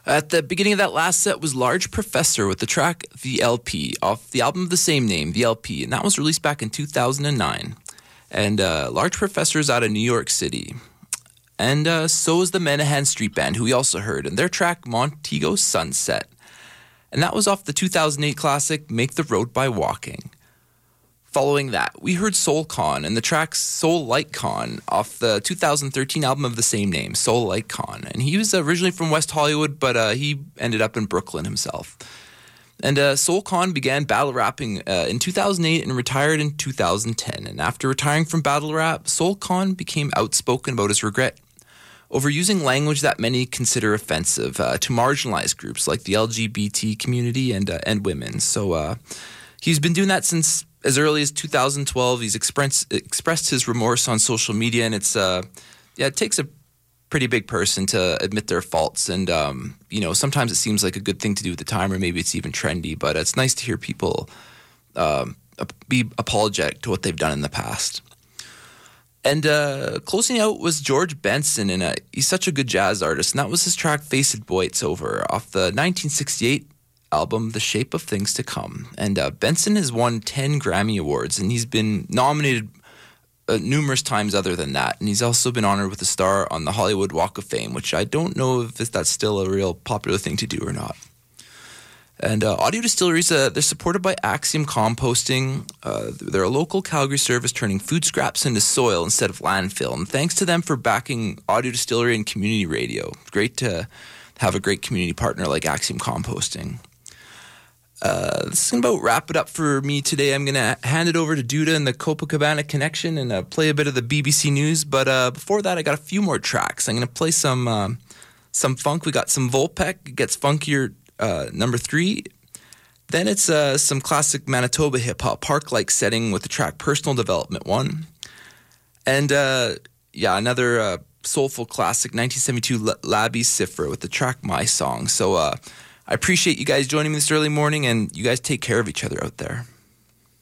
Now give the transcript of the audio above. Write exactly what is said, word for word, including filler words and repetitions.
At the beginning of that last set was Large Professor with the track The L P off the album of the same name, The L P, and that was released back in two thousand nine. And uh, Large Professor is out of New York City. And uh, so is the Menahan Street Band, who we also heard, and their track Montego Sunset. And that was off the two thousand eight classic Make the Road by Walking. Following that, we heard Soul Con and the track Soul Like Con off the two thousand thirteen album of the same name, Soul Like Con. And he was originally from West Hollywood, but uh, he ended up in Brooklyn himself. And uh, Soul Con began battle rapping uh, in two thousand eight and retired in two thousand ten. And after retiring from battle rap, Soul Con became outspoken about his regret over using language that many consider offensive uh, to marginalized groups like the L G B T community and uh, and women. So uh, he's been doing that since as early as two thousand twelve. He's expressed expressed his remorse on social media, and it's uh, yeah, it takes a pretty big person to admit their faults. And um, you know, sometimes it seems like a good thing to do at the time, or maybe it's even trendy. But it's nice to hear people um, be apologetic to what they've done in the past. And uh, closing out was George Benson, and uh, he's such a good jazz artist. And that was his track Faced Boy It's Over off the nineteen sixty-eight album The Shape of Things to Come. And uh, Benson has won ten Grammy Awards, and he's been nominated uh, numerous times other than that. And he's also been honored with a star on the Hollywood Walk of Fame, which I don't know if that's still a real popular thing to do or not. And uh, Audio Distilleries, uh, they're supported by Axiom Composting. Uh, they're a local Calgary service turning food scraps into soil instead of landfill. And thanks to them for backing Audio Distillery and community radio. Great to have a great community partner like Axiom Composting. Uh, this is going to about wrap it up for me today. I'm going to hand it over to Duda and the Copacabana Connection and uh, play a bit of the B B C News. But uh, before that, I got a few more tracks. I'm going to play some uh, some funk. We got some Volpec. It gets funkier. Uh, number three. Then it's uh, some classic Manitoba hip-hop, park-like setting with the track Personal Development one. And uh, yeah, another uh, soulful classic, nineteen seventy-two Labby Sifra with the track My Song. So uh, I appreciate you guys joining me this early morning, and you guys take care of each other out there.